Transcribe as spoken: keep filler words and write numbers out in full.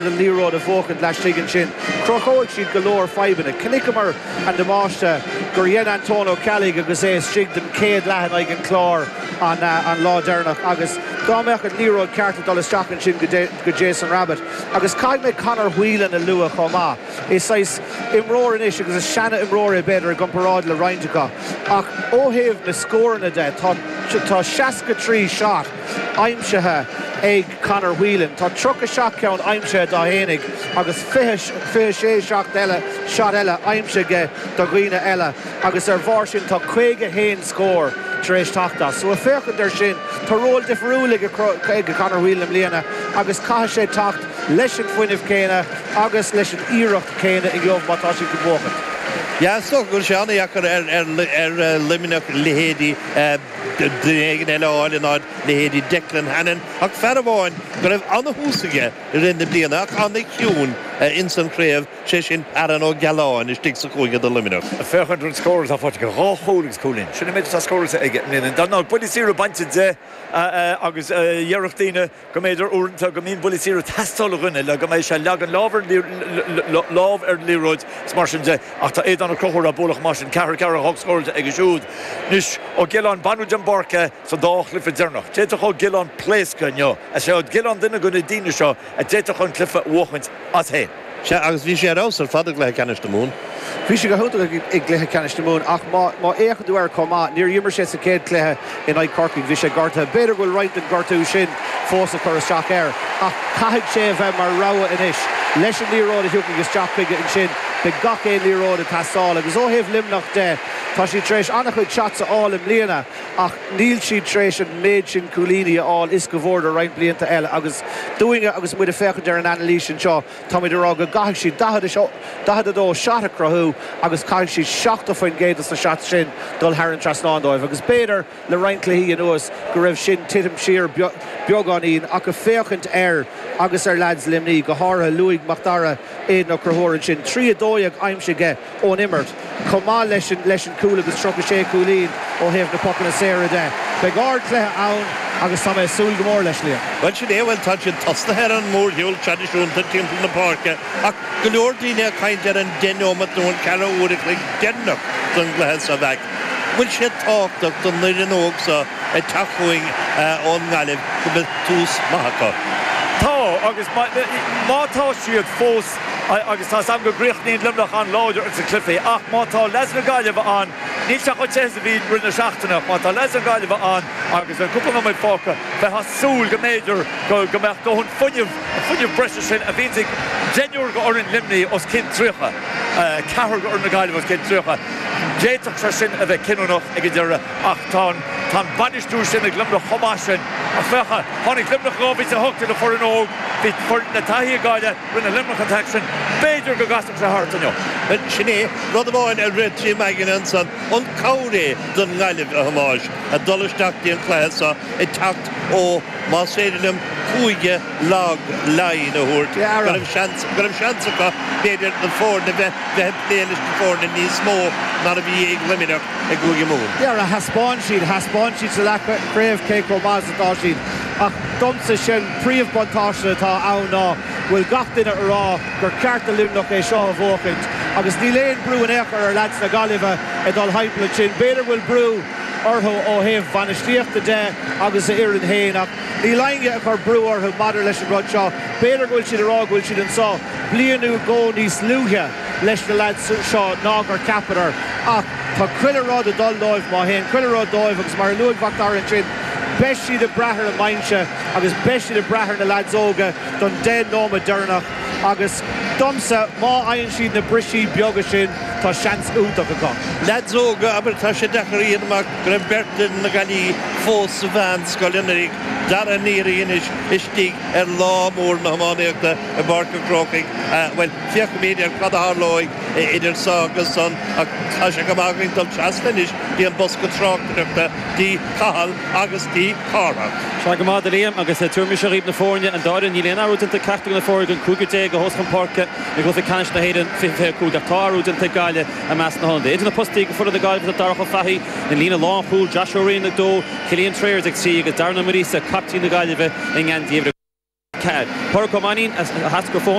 Lero de Vóchan Lashtigan Shin, Crocoig Sheed Galore Fibin, Knickamer and the Mashta, Gurien Antonio Callig, Gazes, Shigden, Cade Lahan, Igan Clor on uh, on Law Dernach, Agus, Gomech and Lero Carter Dollar and Shin Jason Rabbit, Agus Kaime Connor Whelan and Lua Khoma, is size Imror in issue, because Shanna Imror better, Gumparad La Rindaka, Ach, Ohiv, the score in the death, Ta Shaska tree shot, I'm Shaha. Egg Connor Whelan, Tá truck a shot count Aimse da Hénig, agus fish fish é shot ella shot ella Aimse ge da Gwina ella, agus er varshin tá Quega Hain score Trish Tachta. So a fecund der shin, tá roll differúlig a Connor Whelan Liana, agus Kahashe Tacht, Leshin Fuiniv Kena, agus Leshin Irach Kena in Glove Matashi Kubokan. Ja, så går Shani Yakar er er Liminak Lehedi Degen eller Alinad Lehedi Declan Hannon. Ak Fairbawn, but I've on the Husige in the Blina, on the Kune, instant crave, Shishin, Arano Galan, is Dix of the Liminak. A fair hundred scores of what you call holdings cooling. Should have made the scores again and done now. Bully Zero Bunted, August Yeroftina, Commander Urta, Gamin Bully Zero Tastolrun, Lagamisha, Lagan Lover, Love Early Roads, Smarshins, after eight on a Kohora Bullock Marsh and Carra Carra Hawk scores at Egashud, Nish or Gillon Banujam Barka, so Dach Clifford Zernach, Jetaho Gillon Place Canyo, as I would Gillon dinner good Dina show, at Jetaho Clifford Walkmans as hey. Agus vi sé ás fadig le Canister Moon. Vi sé go hunta ag le Canister Moon ach má má écha dúar comá níor ymmar sé sa céad cléthe in Id Corking vi sé garta beidir bhfuil right an gartú sin fós a chur isteach air ach caiig sé bheith mar rawa inis leis an líród a hiúca agus teach bige in sin be gach é líród a tasáil agus ó heh limnach de tá sí tréis annach chuid chat sa áil im bliana ach níl siad tréis an méid sin coolíní áil is go bhór a right blianta eile agus dúinge agus muid a fechad ar an analís sin seo tá muid ará go gaithigh siad dahad a dó shot a crothú agus caiig siad seachta faoin géad sa shot sin dul Haran Trasnádóibh agus béidir le roinnt cluichí an uas go raibh sin titim siar beagán ach go féchant air agus ar lads limní go háirithe Luig Macdara éad nó crothórann sin trí a dóiag aimse ge ón immert comá leis an cúil agus trocha sé cúlín ó heh na pocan na séire de be gard cléthe ann agus tá súil go mór leis líon. Well sin é bhfuil tá sin tosta ar an mór hiúil tradiisiúnta timp na parca ach go leor daoine caint ar an denómat nó an cara úric le dennach don gleithe sa bheith. Bhfuil sé táchtach don nuir an ógsa a tachuing ón ngalibh go bit tús maithacha. Tá agus mátá siad fós agus tá sam go gríochnaí limnach an láidir an sa clifé ach mátá leis na gaiileh an níl se chuid sé a bhí rinne seachtainach mátá leis an gaiileh an agus an cúpla mid fáca bheit has súil go méidir go go meach go chun fuineh fuineh breise sin a bhín genuúr go orin limnaí os cin tríocha cehar go or na gaiileh os cin tríocha déach se sin a bheith cinúnach ag deire ach tá tá banistú sin ag limnach chomá sin a fecha tháinig limnach rábhí a thugta le for an óg bhí for na taithí gaiile rinne limnach an teaction béidir go gasach sa hartaneo. Sinné rud amháin a rid sí megan an san an cóiré don ngalibh a hamáis a dolisteachtaí an chléasa i tacht ó má séidirlim chuige lag lain a thuirt. Gurm seans gurm seansacha béidir na fór na bheith bheith pléanis na fór na níos mó ná a bhí ag liminach ag gúige mún. Yeah, a haspáin siad haspáin siad sa leachréomh céicó más atá siad ach domsa sin príomh bontáiste atá ann ná bhfuil gach duine ará gur ceart a limnach é seo a bhócaint agus ní léon brú an éachar ar lads na galibhe i dul haimpla sin béidir bhfuil brú orthu ó heh bhanistíochta de agus a iarán héin ach ní lainge a chur brú orthu madidir leis an rud seo béidir bhfuil siad ará bhfuil siad an sá blianú gó níos luúthe leis na lads seo ná gur capadar ach tá cuilerád a dul dóibh má héin cuilerád dóibh agus mar luúig bachtar an sin beis siad a brethir a mainse agus beis siad a brethir na lads óga don den nóma dernach agus domsa má aonn siad na brisí beaga sin tá seans úntaach a gá. Lads óga aber tá sé decharíon amach gur an bertain na galí fós sa bhean scoilinaigh dar a níiríon is istí ar lá mór na hamáíochta a barca crochaigh well fiach méidir ar cad a lóig idir ságus san ach tá sé go mágainn dul teastanis bí an bosca tráchtanachta dí cahal agus dí cara. Se go mád léam agus a tuairmi se ríb na fórne an dáir ní léana rúta ceachtain na fór an cúgaté go hos an parca i go canis na héidir fi cúga tárúta an gaile a meas na honda. Idir na postí go fura a gaile a darcha fahi in lína láthúil Joshua Rain na dó Cillian Traers ag sí agus Darna Marisa captí na gaileh in an díomh card. Por Comanin has gur fón